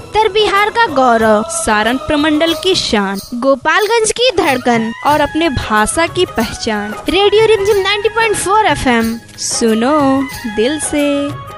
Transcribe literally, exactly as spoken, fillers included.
उत्तर बिहार का गौरव, सारण प्रमंडल की शान, गोपालगंज की धड़कन और अपने भाषा की पहचान। रेडियो रिमझिम नब्बे पॉइंट चार एफ एम, सुनो दिल से।